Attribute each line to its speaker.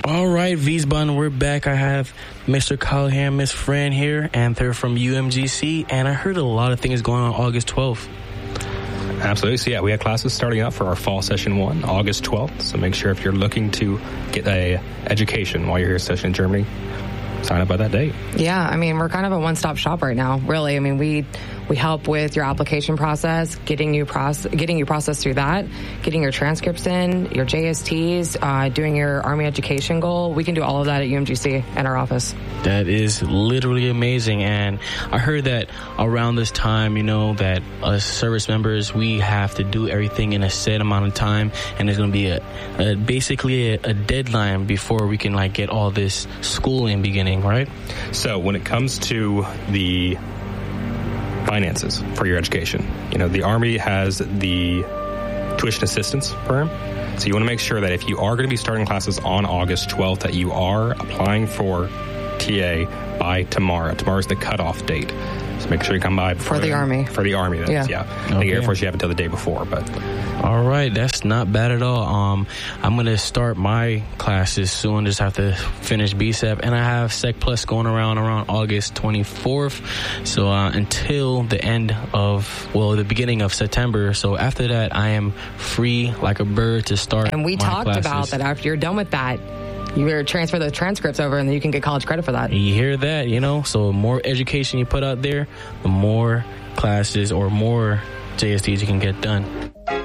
Speaker 1: All right, Wiesbaden, we're back. I have Mr. Callahan, Miss Fran here, and they're from UMGC, and I heard a lot of things going on August 12th.
Speaker 2: Absolutely. So, we have classes starting up for our fall session 1, August 12th. So make sure if you're looking to get a education while you're here session in Germany, sign up by that date.
Speaker 3: Yeah, I mean, we're kind of a one-stop shop right now, really. I mean, we help with your application process, getting you processed through that, getting your transcripts in, your JSTs, doing your Army education goal. We can do all of that at UMGC in our office.
Speaker 1: That is literally amazing. And I heard that around this time, that as service members, we have to do everything in a set amount of time, and there's going to be basically a deadline before we can get all this schooling beginning, right?
Speaker 2: So when it comes to the finances for your education, the Army has the tuition assistance program. So you want to make sure that if you are going to be starting classes on August 12th, that you are applying for TA by tomorrow. Tomorrow's the cutoff date. So make sure you come by
Speaker 3: for the Army.
Speaker 2: For the Army, that is, yeah. Okay. The Air Force, you have until the day before, but.
Speaker 1: All right, that's not bad at all. I'm going to start my classes soon. Just have to finish BSEP, and I have Sec Plus going around August 24th. So until the beginning of September. So after that, I am free like a bird to start.
Speaker 3: And we talked about that after you're done with that, you transfer the transcripts over, and then you can get college credit for that.
Speaker 1: You hear that, So the more education you put out there, the more classes or more JSTs you can get done.